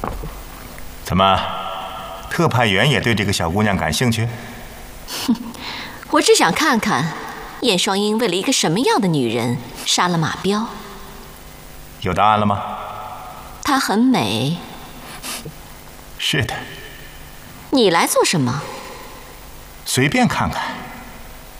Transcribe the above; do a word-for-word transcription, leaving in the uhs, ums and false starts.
怎么，特派员也对这个小姑娘感兴趣？ 哼，我只想看看燕双英为了一个什么样的女人杀了马彪。 有答案了吗？ 她很美。 是的。 你来做什么？ 随便看看。